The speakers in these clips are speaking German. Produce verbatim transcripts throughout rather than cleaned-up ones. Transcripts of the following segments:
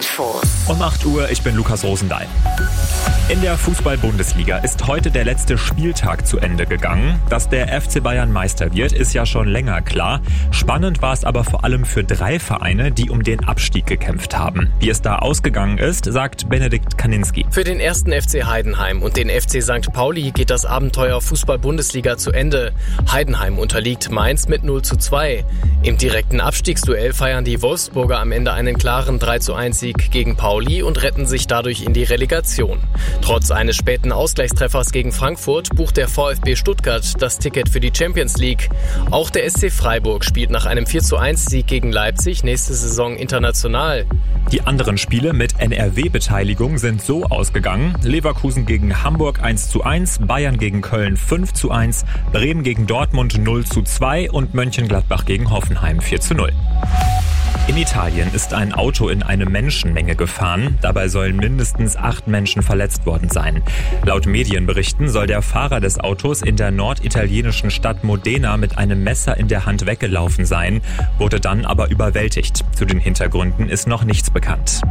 Infos. Um acht Uhr, ich bin Lukas Rosendahl. In der Fußball-Bundesliga ist heute der letzte Spieltag zu Ende gegangen. Dass der F C Bayern Meister wird, ist ja schon länger klar. Spannend war es aber vor allem für drei Vereine, die um den Abstieg gekämpft haben. Wie es da ausgegangen ist, sagt Benedikt Kaninski. Für den ersten F C Heidenheim und den F C Sankt Pauli geht das Abenteuer Fußball-Bundesliga zu Ende. Heidenheim unterliegt Mainz mit null zu zwei. Im direkten Abstiegsduell feiern die Wolfsburger am Ende einen klaren drei zu eins Sieg gegen Pauli und retten sich dadurch in die Relegation. Trotz eines späten Ausgleichstreffers gegen Frankfurt bucht der VfB Stuttgart das Ticket für die Champions League. Auch der S C Freiburg spielt nach einem vier zu eins Sieg gegen Leipzig nächste Saison international. Die anderen Spiele mit N R W-Beteiligung sind so ausgegangen: Leverkusen gegen Hamburg eins zu eins, Bayern gegen Köln fünf zu eins, Bremen gegen Dortmund null zu zwei und Mönchengladbach gegen Hoffenheim vier zu null. In Italien ist ein Auto in eine Menschenmenge gefahren. Dabei sollen mindestens acht Menschen verletzt worden sein. Laut Medienberichten soll der Fahrer des Autos in der norditalienischen Stadt Modena mit einem Messer in der Hand weggelaufen sein, wurde dann aber überwältigt. Zu den Hintergründen ist noch nichts bekannt.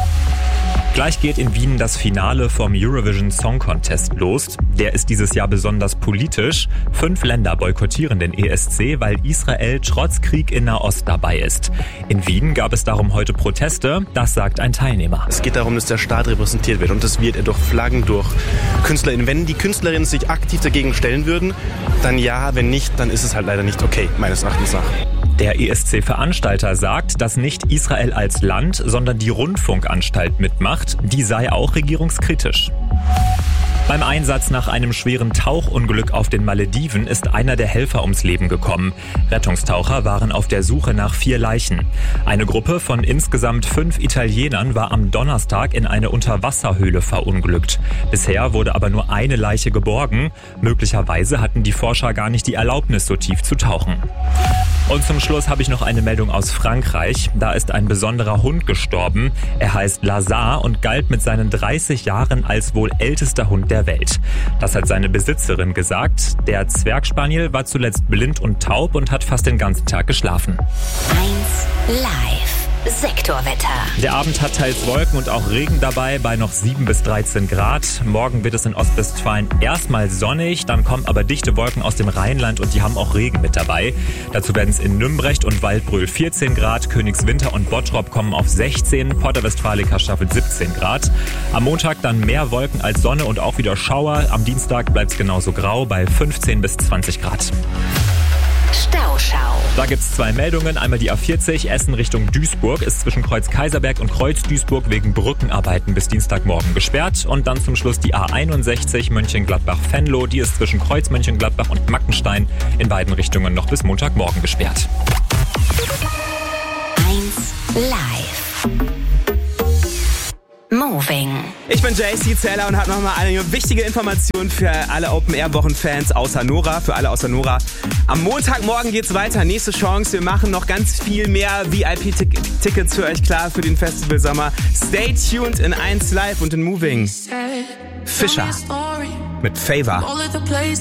Gleich geht in Wien das Finale vom Eurovision Song Contest los. Der ist dieses Jahr besonders politisch. Fünf Länder boykottieren den E S C, weil Israel trotz Krieg in Nahost dabei ist. In Wien gab es darum heute Proteste. Das sagt ein Teilnehmer. Es geht darum, dass der Staat repräsentiert wird. Und das wird er durch Flaggen, durch KünstlerInnen. Wenn die KünstlerInnen sich aktiv dagegen stellen würden, dann ja. Wenn nicht, dann ist es halt leider nicht okay, meines Erachtens nach. Der E S C-Veranstalter sagt, dass nicht Israel als Land, sondern die Rundfunkanstalt mitmacht. Die sei auch regierungskritisch. Beim Einsatz nach einem schweren Tauchunglück auf den Malediven ist einer der Helfer ums Leben gekommen. Rettungstaucher waren auf der Suche nach vier Leichen. Eine Gruppe von insgesamt fünf Italienern war am Donnerstag in eine Unterwasserhöhle verunglückt. Bisher wurde aber nur eine Leiche geborgen. Möglicherweise hatten die Forscher gar nicht die Erlaubnis, so tief zu tauchen. Und zum Schluss habe ich noch eine Meldung aus Frankreich. Da ist ein besonderer Hund gestorben. Er heißt Lazar und galt mit seinen dreißig Jahren als wohl ältester Hund der Welt. Das hat seine Besitzerin gesagt. Der Zwergspaniel war zuletzt blind und taub und hat fast den ganzen Tag geschlafen. eins live. Sektorwetter. Der Abend hat teils Wolken und auch Regen dabei bei noch sieben bis dreizehn Grad. Morgen wird es in Ostwestfalen erstmal sonnig, dann kommen aber dichte Wolken aus dem Rheinland und die haben auch Regen mit dabei. Dazu werden es in Nümbrecht und Waldbröl vierzehn Grad, Königswinter und Bottrop kommen auf sechzehn, Porta Westfalica Staffel siebzehn Grad. Am Montag dann mehr Wolken als Sonne und auch wieder Schauer. Am Dienstag bleibt es genauso grau bei fünfzehn bis zwanzig Grad. Stauschau. Da gibt's zwei Meldungen. Einmal die A vierzig, Essen Richtung Duisburg, ist zwischen Kreuz Kaiserberg und Kreuz Duisburg wegen Brückenarbeiten bis Dienstagmorgen gesperrt. Und dann zum Schluss die A einundsechzig, Mönchengladbach-Venlo, die ist zwischen Kreuz Mönchengladbach und Mackenstein in beiden Richtungen noch bis Montagmorgen gesperrt. eins live. Moving. Ich bin J C Zeller und habe nochmal eine wichtige Information für alle Open-Air-Wochen-Fans aus Hannover, für alle aus Hannover. Am Montagmorgen geht's weiter, nächste Chance. Wir machen noch ganz viel mehr V I P-Tickets für euch klar für den Festivalsommer. Stay tuned in eins live und in Moving. Fischer mit Favor.